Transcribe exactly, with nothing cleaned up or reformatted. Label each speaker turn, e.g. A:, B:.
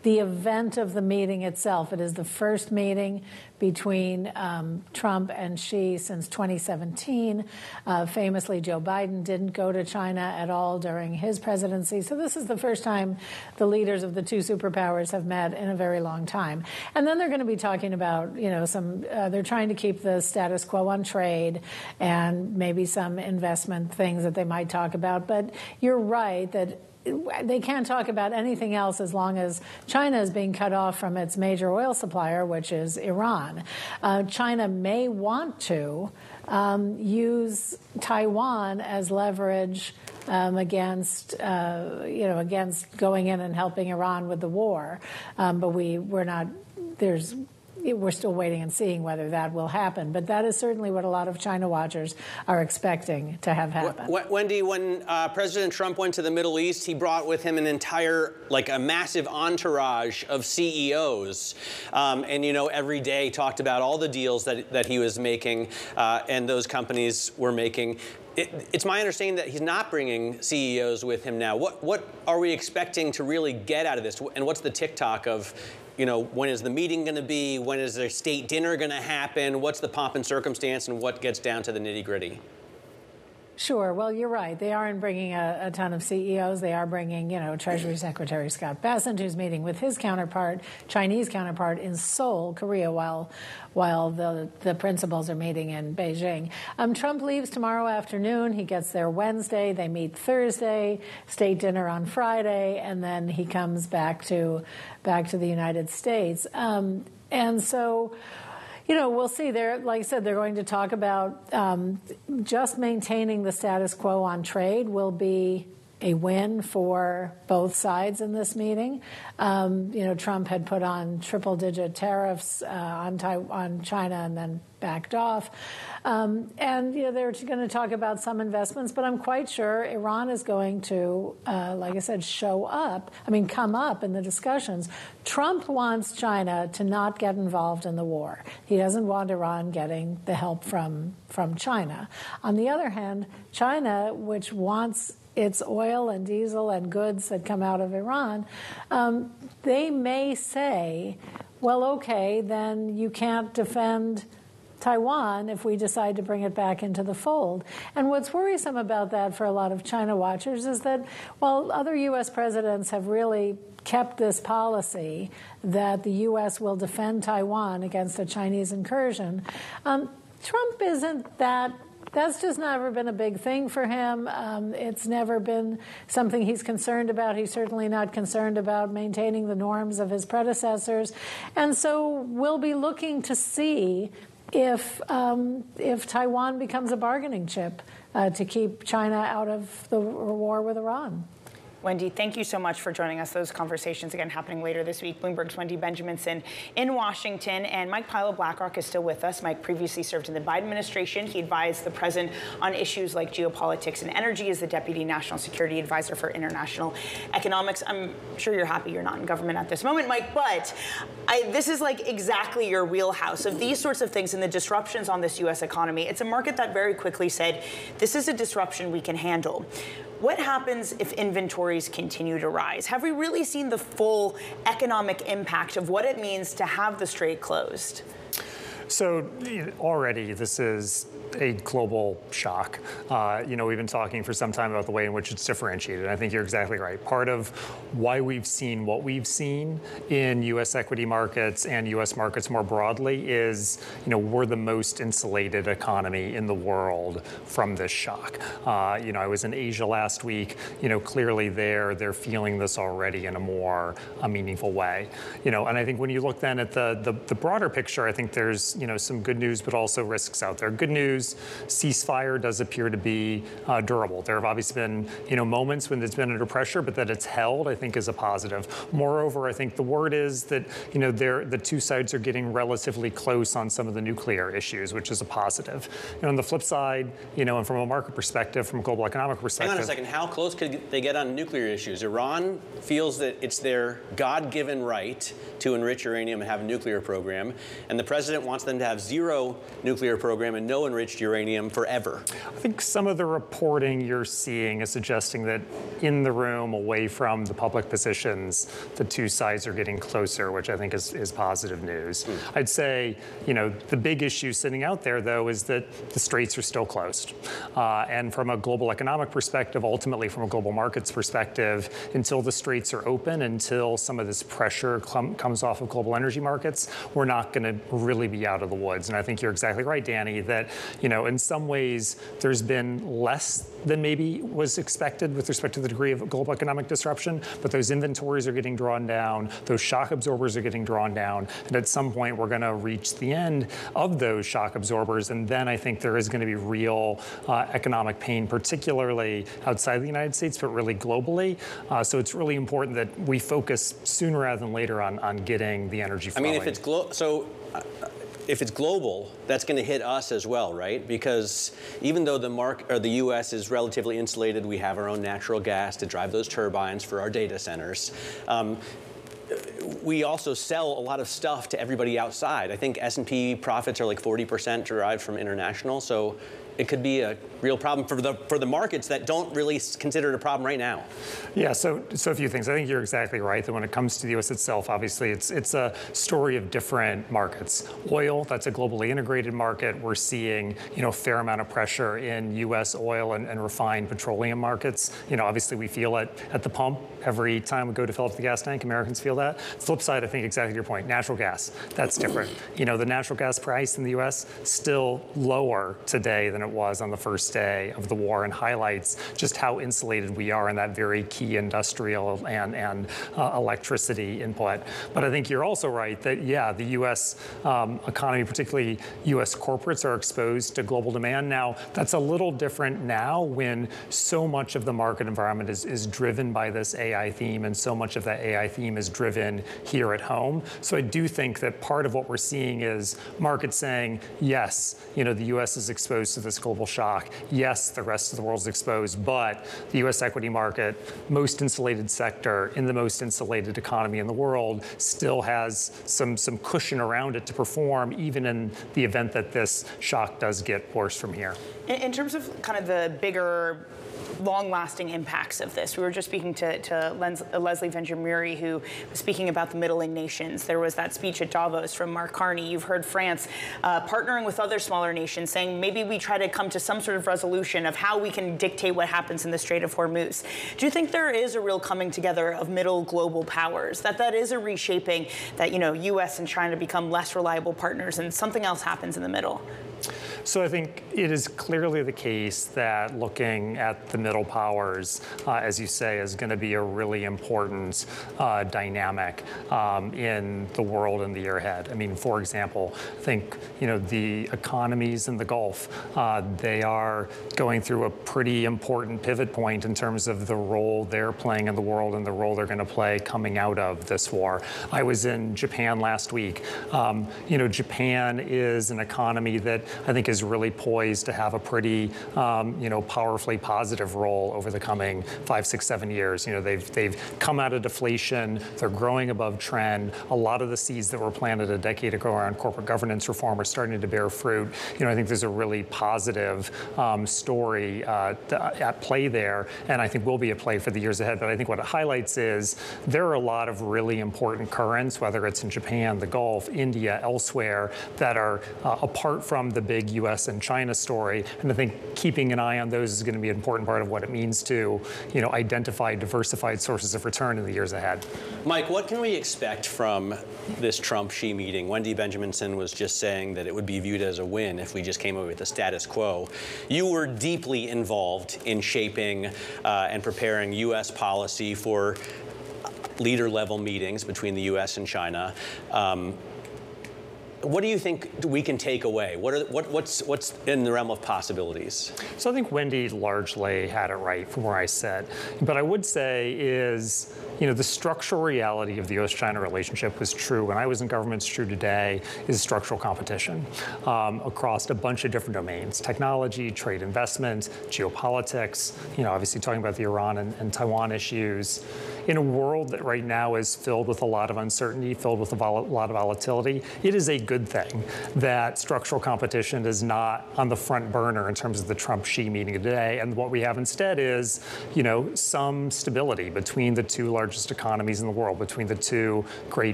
A: the event of the meeting itself. It is the first meeting between um, Trump and Xi since twenty seventeen. Uh, famously, Joe Biden didn't go to China at all during his presidency. So this is the first time the leaders of the two superpowers have met in a very long time. And then they're going to be talking about, you know, some, uh, they're trying to keep the status quo on trade and maybe some investment things that they might talk about. But you're right that they can't talk about anything else as long as China is being cut off from its major oil supplier, which is Iran. Uh, China may want to um, use Taiwan as leverage um, against, uh, you know, against going in and helping Iran with the war. Um, but we, we're not, there's, we're still waiting and seeing whether that will happen. But that is certainly what a lot of China watchers are expecting to have happen.
B: Wendy, when uh, President Trump went to the Middle East, he brought with him an entire, like a massive entourage of C E Os. Um, and, you know, every day talked about all the deals that, that he was making uh, and those companies were making. It, it's my understanding that he's not bringing C E Os with him now. What, what are we expecting to really get out of this? And what's the TikTok of, you know, when is the meeting going to be? When is their state dinner going to happen? What's the pomp and circumstance, and what gets down to the nitty-gritty?
A: Sure. Well, you're right. They aren't bringing a, a ton of C E Os. They are bringing, you know, Treasury Secretary Scott Bessent, who's meeting with his counterpart, Chinese counterpart, in Seoul, Korea, while while the the principals are meeting in Beijing. Um, Trump leaves tomorrow afternoon. He gets there Wednesday. They meet Thursday, state dinner on Friday, and then he comes back to back to the United States. Um, and so. You know, we'll see. They're, like I said, they're going to talk about um, just maintaining the status quo on trade will be a win for both sides in this meeting. Um, you know, Trump had put on triple-digit tariffs uh, on, on China and then backed off. Um, and, you know, they're going to talk about some investments, but I'm quite sure Iran is going to, uh, like I said, show up, I mean, come up in the discussions. Trump wants China to not get involved in the war. He doesn't want Iran getting the help from, from China. On the other hand, China, which wants its oil and diesel and goods that come out of Iran, um, they may say, well, okay, then you can't defend Taiwan if we decide to bring it back into the fold. And what's worrisome about that for a lot of China watchers is that while other U S presidents have really kept this policy that the U S will defend Taiwan against a Chinese incursion, um, Trump isn't that. That's just never been a big thing for him. Um, it's never been something he's concerned about. He's certainly not concerned about maintaining the norms of his predecessors. And so we'll be looking to see if um, if Taiwan becomes a bargaining chip uh, to keep China out of the war with Iran.
C: Wendy, thank you so much for joining us. Those conversations, again, happening later this week. Bloomberg's Wendy Benjaminson in Washington. And Mike Pyle of BlackRock is still with us. Mike previously served in the Biden administration. He advised the president on issues like geopolitics and energy as the Deputy National Security Advisor for International Economics. I'm sure you're happy you're not in government at this moment, Mike, but I, this is like exactly your wheelhouse of these sorts of things and the disruptions on this U S economy. It's a market that very quickly said, this is a disruption we can handle. What happens if inventories continue to rise? Have we really seen the full economic impact of what it means to have the Strait closed?
D: So already this is a global shock. Uh, you know, we've been talking for some time about the way in which it's differentiated. I think you're exactly right. Part of why we've seen what we've seen in U S equity markets and U S markets more broadly is, you know, we're the most insulated economy in the world from this shock. Uh, you know, I was in Asia last week. You know, clearly there, they're feeling this already in a more a meaningful way. You know, and I think when you look then at the, the, the broader picture, I think there's, you know, some good news, but also risks out there. Good news, ceasefire does appear to be uh, durable. There have obviously been, you know, moments when it's been under pressure, but that it's held, I think, is a positive. Moreover, I think the word is that, you know, the two sides are getting relatively close on some of the nuclear issues, which is a positive. And on the flip side, you know, and from a market perspective, from a global economic perspective.
B: Hang on a second. How close could they get on nuclear issues? Iran feels that it's their God-given right to enrich uranium and have a nuclear program, and the president wants them to have zero nuclear program and no enrichment enriched uranium forever.
D: I think some of the reporting you're seeing is suggesting that in the room, away from the public positions, the two sides are getting closer, which I think is, is positive news. Mm. I'd say, you know, the big issue sitting out there, though, is that the straits are still closed. Uh, and from a global economic perspective, ultimately from a global markets perspective, until the straits are open, until some of this pressure com- comes off of global energy markets, we're not going to really be out of the woods. And I think you're exactly right, Danny, that, you know, in some ways, there's been less than maybe was expected with respect to the degree of global economic disruption, but those inventories are getting drawn down, those shock absorbers are getting drawn down, and at some point we're going to reach the end of those shock absorbers, and then I think there is going to be real uh, economic pain, particularly outside the United States, but really globally. Uh, so it's really important that we focus sooner rather than later on, on getting the energy flowing.
B: I mean, if it's glo- so. Uh, If it's global, that's going to hit us as well, right? Because even though the mark or the U S is relatively insulated, we have our own natural gas to drive those turbines for our data centers. Um, we also sell a lot of stuff to everybody outside. I think S and P profits are like forty percent derived from international, so it could be a real problem for the for the markets that don't really consider it a problem right now.
D: Yeah, so so a few things. I think you're exactly right that when it comes to the U S itself, obviously it's it's a story of different markets. Oil, that's a globally integrated market. We're seeing, you know, a fair amount of pressure in U S oil and, and refined petroleum markets. You know, obviously we feel it at the pump every time we go to fill up the gas tank. Americans feel that. The flip side, I think exactly your point, natural gas, that's different. You know, the natural gas price in the U S still lower today than it was on the first day of the war, and highlights just how insulated we are in that very key industrial and, and uh, electricity input. But I think you're also right that, yeah, the U S um, economy, particularly U S corporates, are exposed to global demand. Now, that's a little different now when so much of the market environment is, is driven by this A I theme, and so much of that A I theme is driven here at home. So I do think that part of what we're seeing is markets saying, yes, you know, the U S is exposed to this global shock. Yes, the rest of the world is exposed, but the U S equity market, most insulated sector in the most insulated economy in the world, still has some, some cushion around it to perform, even in the event that this shock does get worse from here.
C: In, in terms of kind of the bigger long-lasting impacts of this. We were just speaking to, to Lens, uh, Leslie Vendramuri, who was speaking about the middling nations. There was that speech at Davos from Mark Carney. You've heard France uh, partnering with other smaller nations, saying maybe we try to come to some sort of resolution of how we can dictate what happens in the Strait of Hormuz. Do you think there is a real coming together of middle global powers, that that is a reshaping, that, you know, U S and China become less reliable partners and something else happens in the middle?
D: So I think it is clearly the case that looking at the middle powers, uh, as you say, is going to be a really important uh, dynamic um, in the world in the year ahead. I mean, for example, I think, you know, the economies in the Gulf, uh, they are going through a pretty important pivot point in terms of the role they're playing in the world and the role they're going to play coming out of this war. I was in Japan last week. Um, you know, Japan is an economy that I think is really poised to have a pretty, um, you know, powerfully positive role over the coming five, six, seven years. You know, they've they've come out of deflation. They're growing above trend. A lot of the seeds that were planted a decade ago around corporate governance reform are starting to bear fruit. You know, I think there's a really positive um, story uh, at play there, and I think will be at play for the years ahead. But I think what it highlights is there are a lot of really important currents, whether it's in Japan, the Gulf, India, elsewhere, that are uh, apart from the big U S and China story. And I think keeping an eye on those is going to be an important part of what it means to, you know, identify diversified sources of return in the years ahead.
B: Mike, what can we expect from this Trump-Xi meeting? Wendy Benjaminson was just saying that it would be viewed as a win if we just came away with the status quo. You were deeply involved in shaping uh, and preparing U S policy for leader-level meetings between the U S and China. Um, What do you think we can take away? What are what, what's what's in the realm of possibilities?
D: So I think Wendy largely had it right from where I sit. But I would say is, you know, the structural reality of the U S China relationship was true when I was in government, it's true today, is structural competition um, across a bunch of different domains: technology, trade investment, geopolitics, you know, obviously talking about the Iran and, and Taiwan issues. In a world that right now is filled with a lot of uncertainty, filled with a vol- lot of volatility, it is a good good thing that structural competition is not on the front burner in terms of the Trump-Xi meeting today. And what we have instead is, you know, some stability between the two largest economies in the world, between the two great